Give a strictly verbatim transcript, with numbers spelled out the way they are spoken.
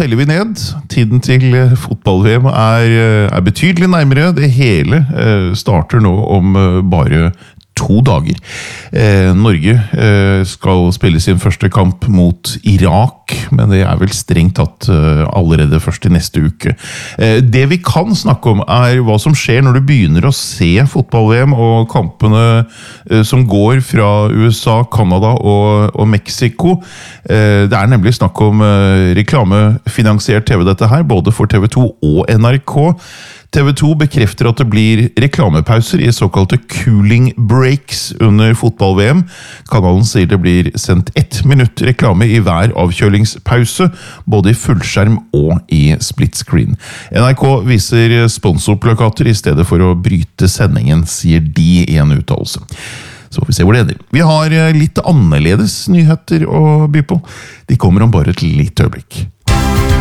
teller vi ned. Tiden til fotball-V M er, er betydelig nærmere. Det hele starter nå om bare to dager. Eh, Norge eh, skal spille sin første kamp mot Irak, men det er vel strengt tatt eh, allerede først i neste uke. Eh, det vi kan snakke om er hva som skjer når du begynner å se fotball-V M og kampene eh, som går fra U S A, Canada og, og Mexico. Eh, det er nemlig snakk om eh, reklamefinansiert T V dette her, både for T V to og N R K. T V to bekrefter at det blir reklamepauser i såkalte cooling breaks under fotball-V M. Kanalen sier det blir sendt ett minutt reklame i hver avkjølingspause, både i fullskjerm og i split screen. N R K viser sponsorplakater i stedet for å bryte sendingen, sier de i en uttalelse. Så får vi se hvor det ender. Vi har litt annerledes nyheter å by på. De kommer om bare et lite øyeblikk.